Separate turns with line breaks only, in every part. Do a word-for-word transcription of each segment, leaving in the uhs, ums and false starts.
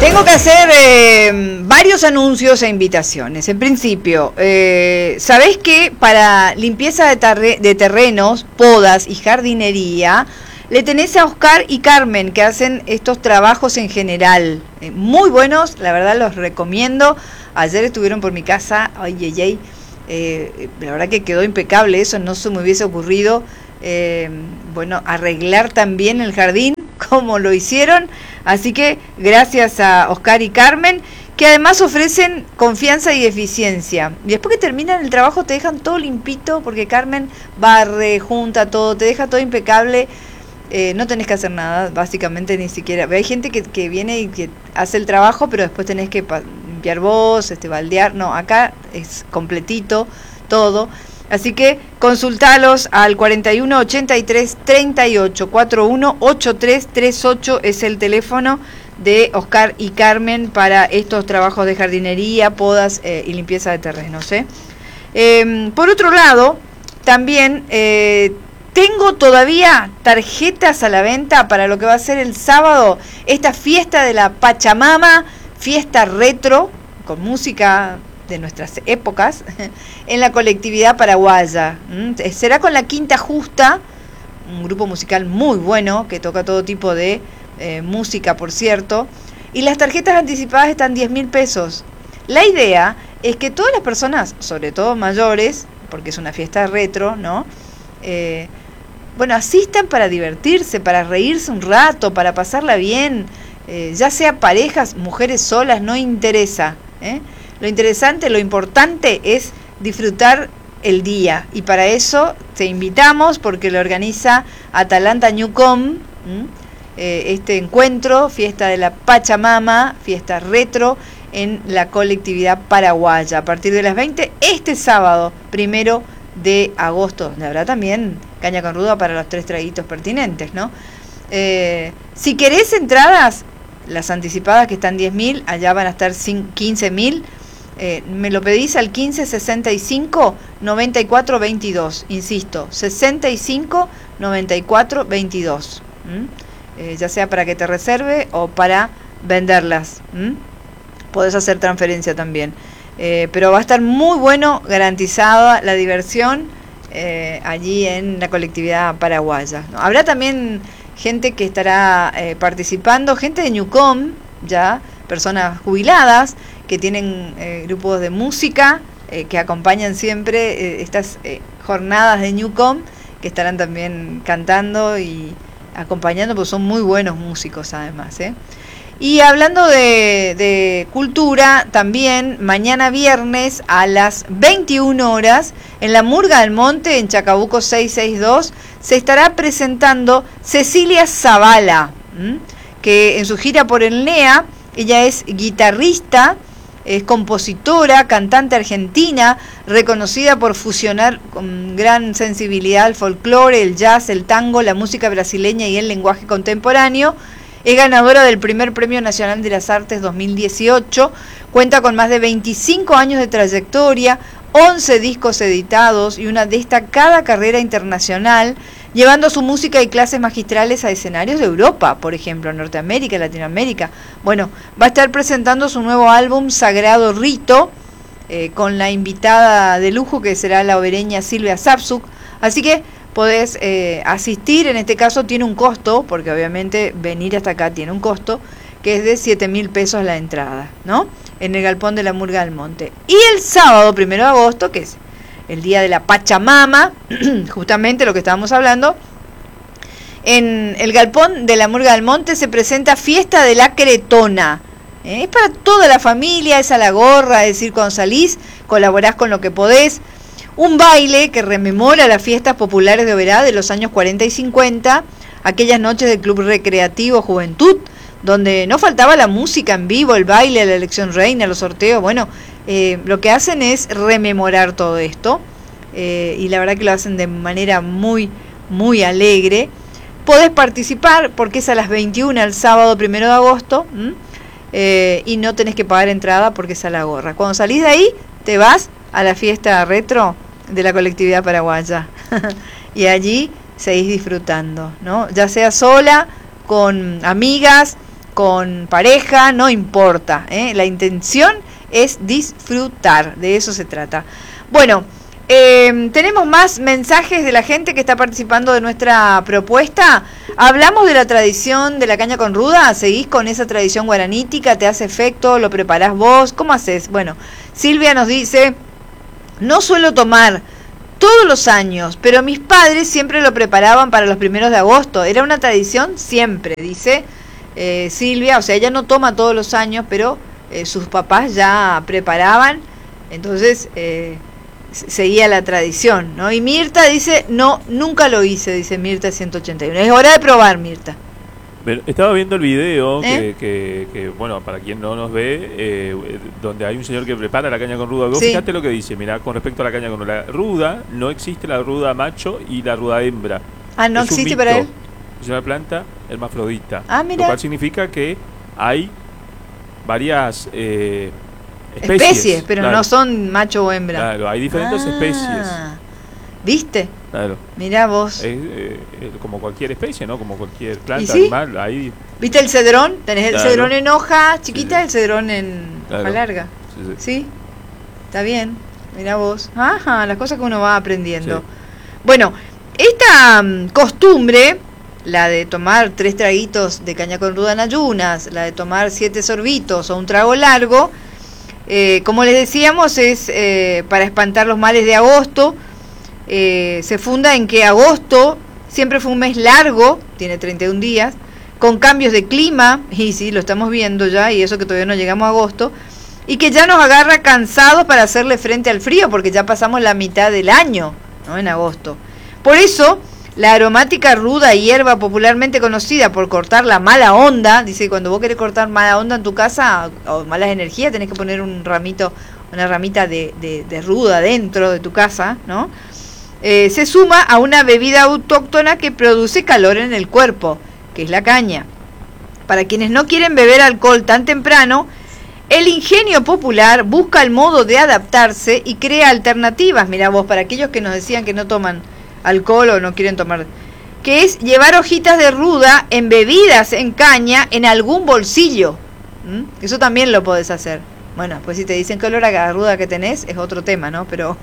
Tengo que hacer eh, varios anuncios e invitaciones. En principio, eh, ¿sabés que para limpieza de, terre- de terrenos, podas y jardinería, le tenés a Oscar y Carmen que hacen estos trabajos en general? Eh, muy buenos, la verdad los recomiendo. Ayer estuvieron por mi casa, ay, ay, ay, eh, la verdad que quedó impecable eso, no se me hubiese ocurrido, eh, bueno, arreglar también el jardín como lo hicieron. Así que gracias a Oscar y Carmen, que además ofrecen confianza y eficiencia. Y después que terminan el trabajo te dejan todo limpito, porque Carmen barre, junta todo, te deja todo impecable. Eh, no tenés que hacer nada, básicamente ni siquiera. Hay gente que, que viene y que hace el trabajo, pero después tenés que pa- limpiar vos, este, baldear. No, acá es completito todo. Así que consultalos al cuarenta y uno ochenta y tres treinta y ocho cuarenta y uno ochenta y tres treinta y ocho, es el teléfono de Oscar y Carmen para estos trabajos de jardinería, podas eh, y limpieza de terrenos. ¿eh? Eh, por otro lado, también eh, tengo todavía tarjetas a la venta para lo que va a ser el sábado, esta fiesta de la Pachamama, fiesta retro, con música de nuestras épocas, en la colectividad paraguaya. ¿Mm? Será con la Quinta Justa, un grupo musical muy bueno, que toca todo tipo de eh, música, por cierto, y las tarjetas anticipadas están diez mil pesos. La idea es que todas las personas, sobre todo mayores, porque es una fiesta retro, ¿no? Eh, bueno, asistan para divertirse, para reírse un rato, para pasarla bien, eh, ya sea parejas, mujeres solas, no interesa, ¿eh? Lo interesante, lo importante es disfrutar el día, y para eso te invitamos porque lo organiza Atalanta Newcom, eh, este encuentro, fiesta de la Pachamama, fiesta retro en la colectividad paraguaya, a partir de las veinte, este sábado, primero de agosto, donde habrá también caña con ruda para los tres traguitos pertinentes, ¿no? Eh, si querés entradas, las anticipadas que están diez mil, allá van a estar quince mil. Eh, me lo pedís al quince sesenta y cinco noventa y cuatro veintidós, insisto, sesenta y cinco noventa y cuatro veintidós, ¿Mm? eh, ya sea para que te reserve o para venderlas. ¿Mm? Podés hacer transferencia también, eh, pero va a estar muy bueno, garantizada la diversión eh, allí en la colectividad paraguaya, ¿no? Habrá también gente que estará eh, participando, gente de Newcom, ya personas jubiladas que tienen eh, grupos de música eh, que acompañan siempre eh, estas eh, jornadas de Newcom, que estarán también cantando y acompañando, porque son muy buenos músicos además, ¿eh? Y hablando de, de cultura, también mañana viernes a las veintiuna horas en la Murga del Monte, en Chacabuco seiscientos sesenta y dos, se estará presentando Cecilia Zavala, ¿m? que en su gira por el N E A, ella es guitarrista, es compositora, cantante argentina, reconocida por fusionar con gran sensibilidad el folclore, el jazz, el tango, la música brasileña y el lenguaje contemporáneo. Es ganadora del Primer Premio Nacional de las Artes dos mil dieciocho, cuenta con más de veinticinco años de trayectoria, once discos editados y una destacada carrera internacional, llevando su música y clases magistrales a escenarios de Europa, por ejemplo, Norteamérica, Latinoamérica. Bueno, va a estar presentando su nuevo álbum Sagrado Rito, eh, con la invitada de lujo que será la obereña Silvia Sapsuk, así que podés eh, asistir. En este caso tiene un costo, porque obviamente venir hasta acá tiene un costo, que es de siete mil pesos la entrada, ¿no? En el Galpón de la Murga del Monte. Y el sábado, primero de agosto, que es el día de la Pachamama, justamente lo que estábamos hablando, en el Galpón de la Murga del Monte se presenta Fiesta de la Cretona. ¿Eh? Es para toda la familia, es a la gorra, es decir, cuando salís, colaborás con lo que podés. Un baile que rememora las fiestas populares de Oberá de los años cuarenta y cincuenta, aquellas noches del Club Recreativo Juventud, donde no faltaba la música en vivo, el baile, la elección reina, los sorteos. Bueno, eh, lo que hacen es rememorar todo esto, eh, y la verdad que lo hacen de manera muy, muy alegre. Podés participar porque es a las veintiuna el sábado primero de agosto, eh, y no tenés que pagar entrada porque es a la gorra. Cuando salís de ahí, te vas a la fiesta retro de la colectividad paraguaya y allí seguís disfrutando, ¿no? Ya sea sola, con amigas, con pareja, no importa, ¿eh? La intención es disfrutar, de eso se trata. Bueno, eh, tenemos más mensajes de la gente que está participando de nuestra propuesta. Hablamos de la tradición de la caña con ruda, ¿seguís con esa tradición guaranítica? ¿Te hace efecto? ¿Lo preparás vos? ¿Cómo haces? Bueno, Silvia nos dice, no suelo tomar todos los años, pero mis padres siempre lo preparaban para los primeros de agosto, era una tradición siempre, dice eh, Silvia, o sea, ella no toma todos los años, pero eh, sus papás ya preparaban, entonces eh, seguía la tradición, ¿no? Y Mirta dice, no, nunca lo hice, dice Mirta ciento ochenta y uno, es hora de probar, Mirta.
Pero estaba viendo el video,
¿Eh?
que, que, que, bueno, para quien no nos ve, eh, donde hay un señor que prepara la caña con ruda. Vos
sí.
Fíjate lo que dice, mirá, con respecto a la caña con ruda. La ruda, no existe la ruda macho y la ruda hembra.
Ah, ¿no
es
existe para él?
Es una planta hermafrodita.
Ah, mira.
Lo cual significa que hay varias eh, especies.
Especies, pero
claro.
no son macho o hembra.
Claro, hay diferentes
ah,
especies.
¿Viste?
Claro.
Mirá vos.
Es, eh, es como cualquier especie, ¿no? Como cualquier planta,
sí?
animal. Hay...
¿Viste el cedrón? Tenés el
claro.
cedrón en hoja chiquita,
sí.
el cedrón en
claro.
hoja larga.
Sí, sí.
¿Sí? Está bien. Mirá vos. Ajá, las cosas que uno va aprendiendo.
Sí.
Bueno, esta um, costumbre, la de tomar tres traguitos de caña con ruda en ayunas, la de tomar siete sorbitos o un trago largo, eh, como les decíamos, es eh, para espantar los males de agosto. Eh, se funda en que agosto siempre fue un mes largo, tiene treinta y un días, con cambios de clima, y sí, lo estamos viendo ya, y eso que todavía no llegamos a agosto, y que ya nos agarra cansados para hacerle frente al frío, porque ya pasamos la mitad del año, ¿no? En agosto. Por eso, la aromática ruda, hierba popularmente conocida por cortar la mala onda, dice, cuando vos querés cortar mala onda en tu casa, o malas energías, tenés que poner un ramito, una ramita de, de, de ruda dentro de tu casa, ¿no? Eh, se suma a una bebida autóctona que produce calor en el cuerpo, que es la caña. Para quienes no quieren beber alcohol tan temprano, el ingenio popular busca el modo de adaptarse y crea alternativas. Mirá vos, para aquellos que nos decían que no toman alcohol o no quieren tomar, que es llevar hojitas de ruda embebidas en caña en algún bolsillo. ¿Mm? Eso también lo podés hacer. Bueno, pues si te dicen qué olor a la ruda que tenés, es otro tema, ¿no? Pero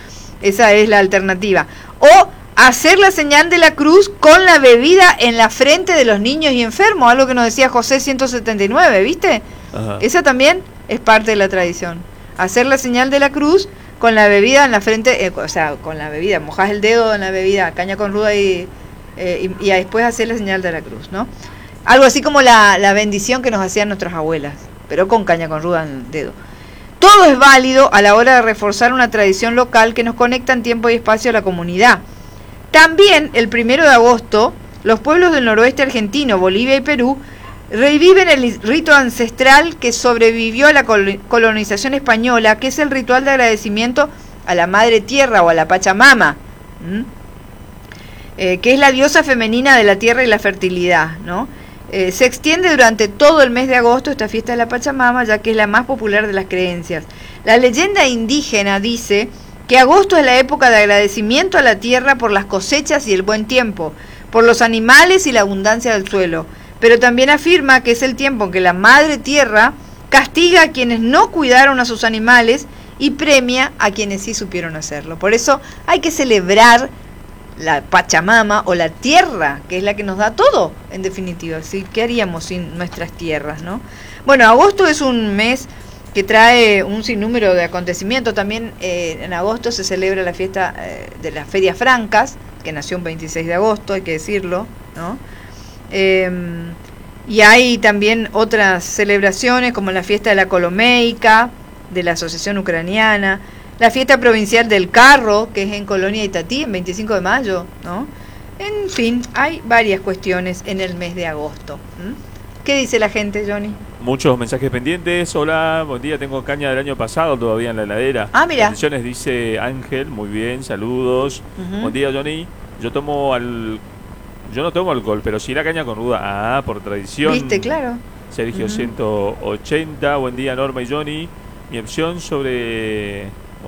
esa es la alternativa. O hacer la señal de la cruz con la bebida en la frente de los niños y enfermos, algo que nos decía José ciento setenta y nueve, ¿viste? Ajá. Esa también es parte de la tradición. Hacer la señal de la cruz con la bebida en la frente, eh, o sea, con la bebida, mojás el dedo en la bebida, caña con ruda y, eh, y, y después hacer la señal de la cruz, ¿no? Algo así como la, la bendición que nos hacían nuestras abuelas, pero con caña con ruda en el dedo. Todo es válido a la hora de reforzar una tradición local que nos conecta en tiempo y espacio a la comunidad. También, el primero de agosto, los pueblos del noroeste argentino, Bolivia y Perú, reviven el rito ancestral que sobrevivió a la colonización española, que es el ritual de agradecimiento a la Madre Tierra o a la Pachamama, ¿Mm? eh, que es la diosa femenina de la tierra y la fertilidad, ¿no? Eh, se extiende durante todo el mes de agosto esta fiesta de la Pachamama, ya que es la más popular de las creencias. La leyenda indígena dice que agosto es la época de agradecimiento a la tierra por las cosechas y el buen tiempo, por los animales y la abundancia del suelo, pero también afirma que es el tiempo en que la Madre Tierra castiga a quienes no cuidaron a sus animales y premia a quienes sí supieron hacerlo. Por eso hay que celebrar la Pachamama o la tierra, que es la que nos da todo, en definitiva. ¿Sí? ¿Qué haríamos sin nuestras tierras, no? Bueno, agosto es un mes que trae un sinnúmero de acontecimientos. También eh, en agosto se celebra la fiesta eh, de las Ferias Francas, que nació un veintiséis de agosto, hay que decirlo, ¿no? Eh, y hay también otras celebraciones como la fiesta de la Colomeica, de la Asociación Ucraniana, la fiesta provincial del carro, que es en Colonia Itatí, en veinticinco de mayo, ¿no? En fin, hay varias cuestiones en el mes de agosto. ¿Mm? ¿Qué dice la gente, Johnny?
Muchos mensajes pendientes. Hola, buen día, tengo caña del año pasado todavía en la heladera.
Ah, mira.
Bendiciones, dice Ángel, muy bien, saludos. Uh-huh. Buen día, Johnny. Yo tomo al... Yo no tomo alcohol, pero sí la caña con ruda. Ah, por tradición.
¿Viste? Claro.
Sergio uh-huh. ciento ochenta, buen día, Norma y Johnny. Mi opción sobre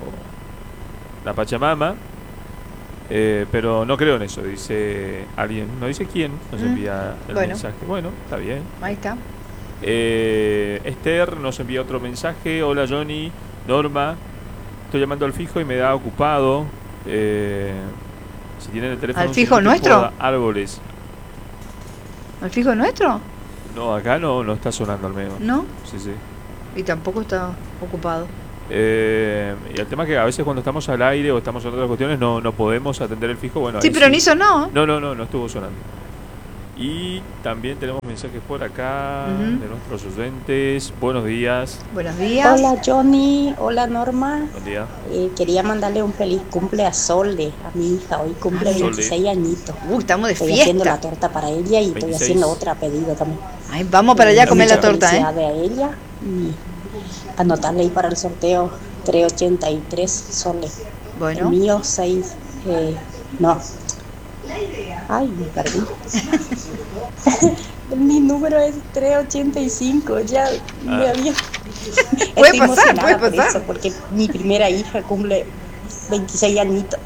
oh, la Pachamama, eh, pero no creo en eso, dice alguien, no dice quién, nos envía el
bueno.
mensaje. Bueno, está bien.
Ahí está.
Eh, Esther nos envía otro mensaje. Hola Johnny, Norma, estoy llamando al fijo y me da ocupado. Eh, si tienen el teléfono...
¿Al fijo nuestro?
Árboles.
¿Al fijo nuestro?
No, acá no, no está sonando al menos.
¿No?
Sí, sí.
Y tampoco está ocupado.
Eh, y el tema es que a veces cuando estamos al aire o estamos en otras cuestiones no, no podemos atender el fijo. Bueno,
sí, pero
sí.
ni sonó.
No, no, no, no estuvo sonando. Y también tenemos mensajes por acá uh-huh. de nuestros oyentes. Buenos días.
Buenos días.
Hola Johnny, hola Norma.
Buen día.
Eh, quería mandarle un feliz cumple a Sole, a mi hija. Hoy cumple Sole. veintiséis añitos.
Uh, estamos de
estoy
fiesta.
Estoy haciendo la torta para ella y veintiséis. Estoy haciendo otra pedido también.
Ay, vamos para allá a comer la torta, ¿eh?
A ella y anotarle ahí para el sorteo trescientos ochenta y tres Sole.
Bueno.
El mío seis, eh, no. Ay, me perdí. Mi número es trescientos ochenta y cinco. Ya ah. me había.
Puede pasar, puede pasar.
Eso, porque mi primera hija cumple veintiséis añitos.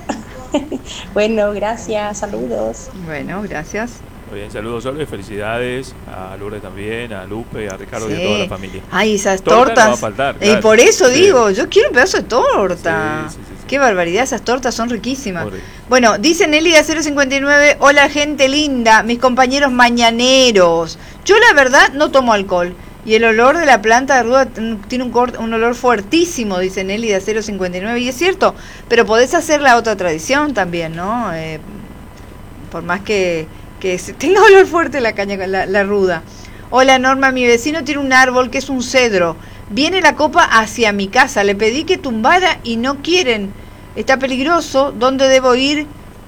Bueno, gracias, saludos.
Bueno, gracias.
Muy bien, saludos Sol, felicidades a Lourdes también, a Lupe, a Ricardo sí. y a toda la familia.
Ay, esas tortas.
Torta no va a faltar, claro.
Y por eso
sí.
digo, yo quiero un pedazo de torta.
Sí, sí, sí, sí.
Qué barbaridad, esas tortas son riquísimas.
Correcto.
Bueno, dice Nelly de cero cincuenta y nueve, hola gente linda, mis compañeros mañaneros. Yo la verdad no tomo alcohol. Y el olor de la planta de ruda tiene un, cort, un olor fuertísimo, dice Nelly de cero cincuenta y nueve. Y es cierto, pero podés hacer la otra tradición también, ¿no? Eh, por más que... que tenga olor fuerte la caña, la, la ruda. Hola Norma, mi vecino tiene un árbol que es un cedro. Viene la copa hacia mi casa. Le pedí que tumbara y no quieren. Está peligroso. ¿Dónde debo ir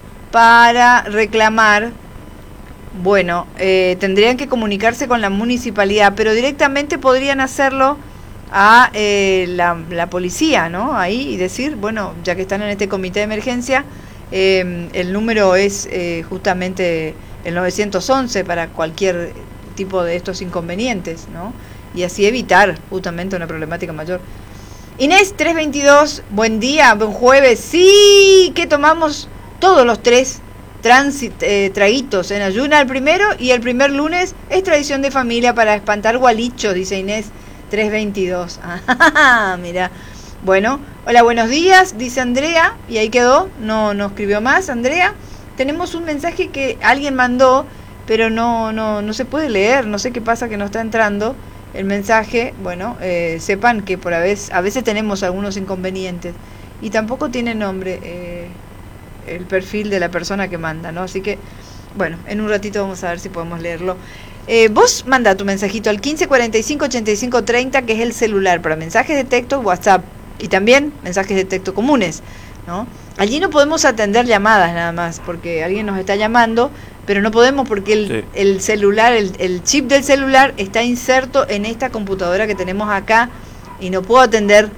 para reclamar? Bueno, eh, tendrían que comunicarse con la municipalidad, pero directamente podrían hacerlo a eh, la, la policía, ¿no? Ahí y decir, bueno, ya que están en este comité de emergencia, eh, el número es eh, justamente el novecientos once para cualquier tipo de estos inconvenientes, ¿no? Y así evitar justamente una problemática mayor. Inés trescientos veintidós, buen día, buen jueves. Sí, que tomamos todos los tres transit, eh, traguitos en ayuna el primero y el primer lunes es tradición de familia para espantar gualichos, dice Inés trescientos veintidós. Ah, mira. Bueno, hola, buenos días, dice Andrea, y ahí quedó, no, no escribió más Andrea. Tenemos un mensaje que alguien mandó, pero no, no, no se puede leer, no sé qué pasa que no está entrando el mensaje. Bueno, eh, sepan que por a veces, a veces tenemos algunos inconvenientes y tampoco tiene nombre eh, el perfil de la persona que manda, ¿no? Así que, bueno, en un ratito vamos a ver si podemos leerlo. Eh, vos manda tu mensajito al quince cuarenta y cinco ochenta y cinco treinta, que es el celular para mensajes de texto, WhatsApp y también mensajes de texto comunes, ¿no? Allí no podemos atender llamadas nada más, porque alguien nos está llamando, pero no podemos porque el, sí. el celular, el, el chip del celular está inserto en esta computadora que tenemos acá y no puedo atender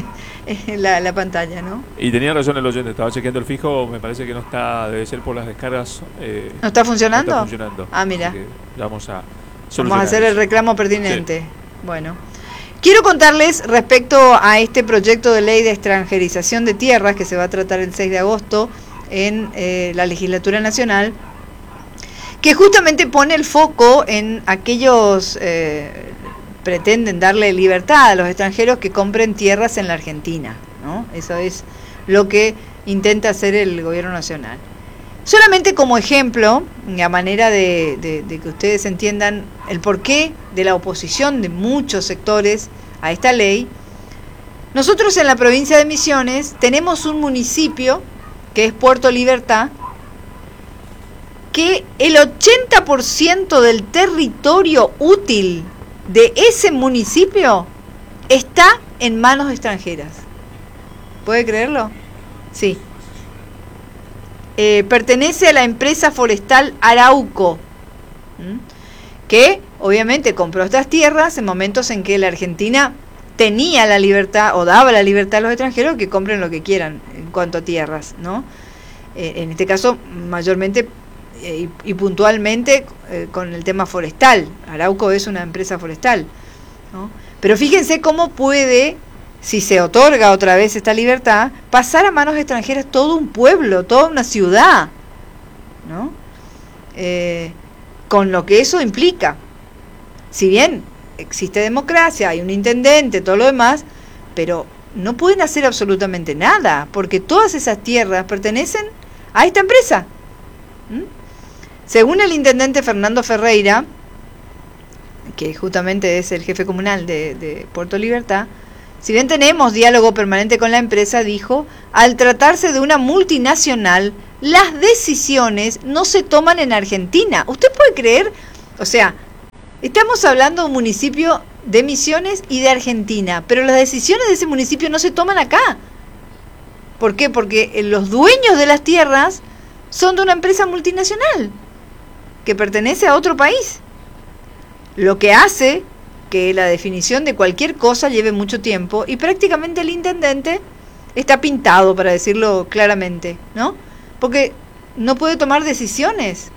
la, la pantalla, ¿no?
Y tenía razón el oyente, estaba chequeando el fijo, me parece que no está, debe ser por las descargas. Eh,
¿No está funcionando?
No está funcionando.
Ah, mira.
Vamos a
Vamos a hacer el reclamo pertinente. Sí. Bueno. Quiero contarles respecto a este proyecto de ley de extranjerización de tierras que se va a tratar el seis de agosto en eh, la legislatura nacional, que justamente pone el foco en aquellos eh, pretenden darle libertad a los extranjeros que compren tierras en la Argentina, ¿no? Eso es lo que intenta hacer el gobierno nacional. Solamente como ejemplo, a manera de, de, de que ustedes entiendan el porqué de la oposición de muchos sectores a esta ley, nosotros en la provincia de Misiones tenemos un municipio que es Puerto Libertad, que el ochenta por ciento del territorio útil de ese municipio está en manos extranjeras. ¿Puede creerlo? Sí. Eh, pertenece a la empresa forestal Arauco, ¿m? que obviamente compró estas tierras en momentos en que la Argentina tenía la libertad o daba la libertad a los extranjeros que compren lo que quieran en cuanto a tierras, ¿no? Eh, en este caso mayormente eh, y, y puntualmente eh, con el tema forestal. Arauco es una empresa forestal, ¿no? Pero fíjense cómo puede, si se otorga otra vez esta libertad, pasar a manos extranjeras todo un pueblo, toda una ciudad, ¿no? Eh, con lo que eso implica. Si bien existe democracia, hay un intendente, todo lo demás, pero no pueden hacer absolutamente nada, porque todas esas tierras pertenecen a esta empresa. ¿Mm? Según el intendente Fernando Ferreira, que justamente es el jefe comunal de, de Puerto Libertad, si bien tenemos diálogo permanente con la empresa, dijo, al tratarse de una multinacional, las decisiones no se toman en Argentina. ¿Usted puede creer? O sea, estamos hablando de un municipio de Misiones y de Argentina, pero las decisiones de ese municipio no se toman acá. ¿Por qué? Porque los dueños de las tierras son de una empresa multinacional que pertenece a otro país. Lo que hace que la definición de cualquier cosa lleve mucho tiempo y prácticamente el intendente está pintado, para decirlo claramente, ¿no? Porque no puede tomar decisiones.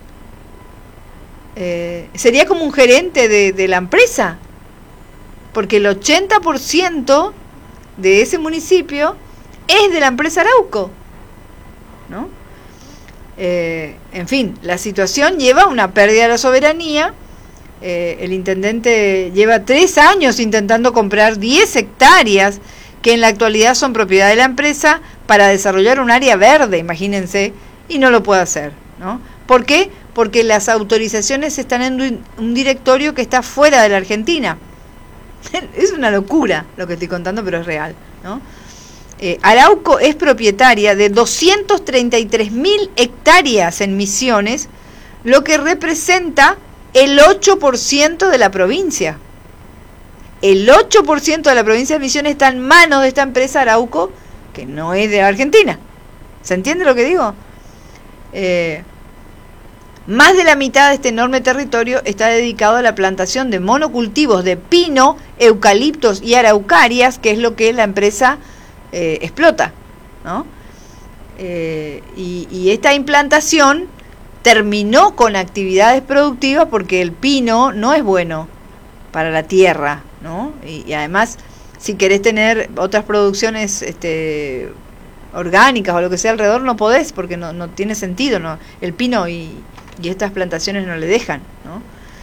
Eh, sería como un gerente de, de la empresa, porque el ochenta por ciento de ese municipio es de la empresa Arauco, ¿no? Eh, en fin, la situación lleva a una pérdida de la soberanía. Eh, el intendente lleva tres años intentando comprar diez hectáreas que en la actualidad son propiedad de la empresa para desarrollar un área verde, imagínense, y no lo puede hacer, ¿no? ¿Por qué? Porque las autorizaciones están en un directorio que está fuera de la Argentina. Es una locura lo que estoy contando, pero es real, ¿no? Eh, Arauco es propietaria de doscientas treinta y tres mil hectáreas en Misiones, lo que representa el ocho por ciento de la provincia. El ocho por ciento de la provincia de Misiones está en manos de esta empresa Arauco, que no es de Argentina. ¿Se entiende lo que digo? Eh, más de la mitad de este enorme territorio está dedicado a la plantación de monocultivos de pino, eucaliptos y araucarias, que es lo que la empresa eh, explota, ¿no? Eh, y, y esta implantación terminó con actividades productivas porque el pino no es bueno para la tierra, ¿no? Y, y además, si querés tener otras producciones este, orgánicas o lo que sea alrededor, no podés, porque no, no tiene sentido, ¿no? El pino y, y estas plantaciones no le dejan, ¿no?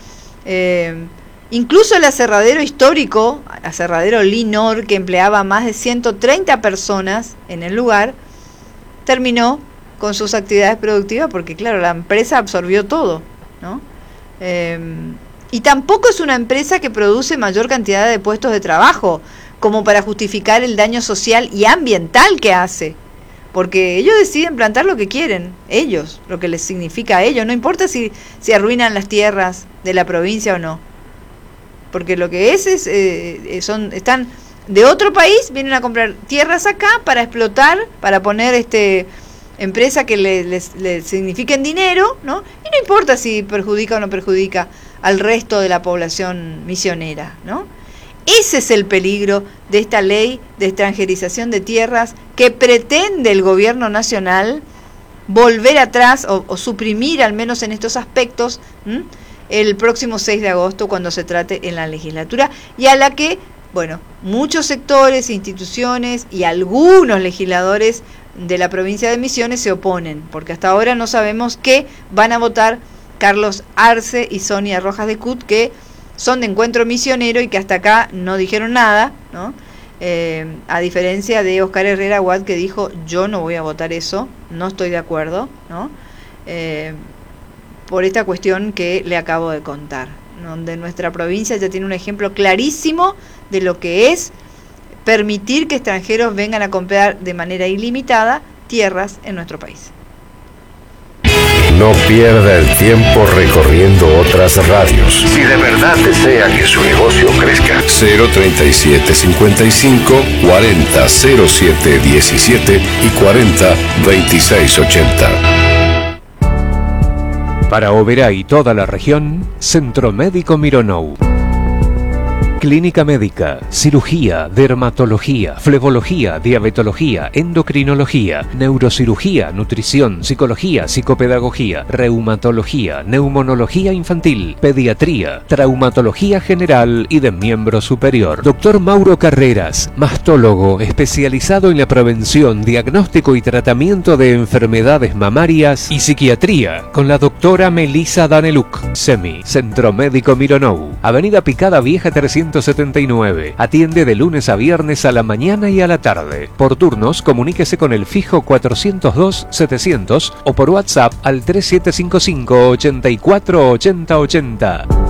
Eh, incluso el aserradero histórico, aserradero Linor, que empleaba más de ciento treinta personas en el lugar, terminó con sus actividades productivas porque, claro, la empresa absorbió todo, ¿no? Eh, y tampoco es una empresa que produce mayor cantidad de puestos de trabajo como para justificar el daño social y ambiental que hace, porque ellos deciden plantar lo que quieren, ellos, lo que les significa a ellos, no importa si, si arruinan las tierras de la provincia o no, porque lo que es, es eh, son están de otro país, vienen a comprar tierras acá para explotar, para poner este empresa que le, les, les signifiquen dinero, ¿no? Y no importa si perjudica o no perjudica al resto de la población misionera, ¿no? Ese es el peligro de esta ley de extranjerización de tierras que pretende el gobierno nacional volver atrás o, o suprimir, al menos en estos aspectos, ¿m? el próximo seis de agosto cuando se trate en la legislatura, y a la que, bueno, muchos sectores, instituciones y algunos legisladores de la provincia de Misiones se oponen, porque hasta ahora no sabemos qué van a votar Carlos Arce y Sonia Rojas de Cut, que son de Encuentro Misionero y que hasta acá no dijeron nada, ¿no? Eh, a diferencia de Oscar Herrera Watt, que dijo, yo no voy a votar eso, no estoy de acuerdo, ¿no? Eh, por esta cuestión que le acabo de contar, donde nuestra provincia ya tiene un ejemplo clarísimo de lo que es permitir que extranjeros vengan a comprar de manera ilimitada tierras en nuestro país.
No pierda el tiempo recorriendo otras radios. Si de verdad desea que su negocio crezca. cero treinta y siete cincuenta y cinco cuarenta cero siete diecisiete y cuarenta veintiséis ochenta. Para Oberá y toda la región, Centro Médico Mironou.
Clínica Médica, cirugía, dermatología, flebología, diabetología, endocrinología, neurocirugía, nutrición, psicología, psicopedagogía, reumatología, neumonología infantil, pediatría, traumatología general y de miembro superior. Doctor Mauro Carreras, mastólogo especializado en la prevención, diagnóstico y tratamiento de enfermedades mamarias y psiquiatría, con la doctora Melissa Daneluk. SEMI, Centro Médico Mironou, Avenida Picada Vieja trescientos setenta y nueve. Atiende de lunes a viernes a la mañana y a la tarde. Por turnos, comuníquese con el fijo cuatrocientos dos setecientos o por WhatsApp al tres siete cinco cinco, ochenta y cuatro ochenta ochenta.